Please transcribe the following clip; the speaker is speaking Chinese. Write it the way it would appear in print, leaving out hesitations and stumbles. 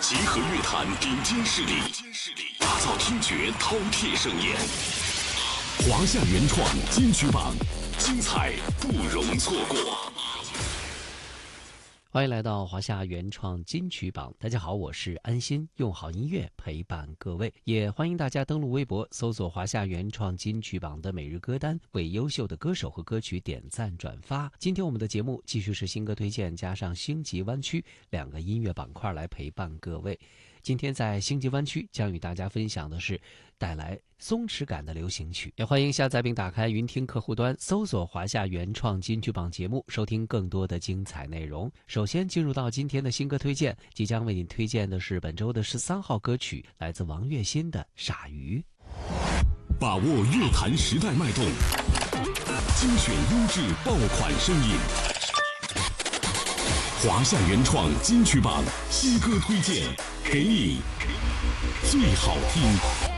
集合乐坛顶尖势力，打造听觉饕餮盛宴。华夏原创金曲榜，精彩不容错过。 欢迎来到华夏原创金曲榜，大家好，我是安心，用好音乐陪伴各位，也欢迎大家登录微博搜索华夏原创金曲榜的每日歌单，为优秀的歌手和歌曲点赞转发。今天我们的节目继续是新歌推荐加上星级湾区两个音乐板块来陪伴各位。今天在星级湾区将与大家分享的是带来松弛感的流行曲，也欢迎下载并打开云听客户端，搜索华夏原创金曲榜节目，收听更多的精彩内容。首先进入到今天的新歌推荐，即将为你推荐的是本周的13号歌曲，来自王栎鑫的《傻鱼》。 把握乐坛时代脉动，精选优质爆款声音。华夏原创金曲榜新歌推荐，给你最好听。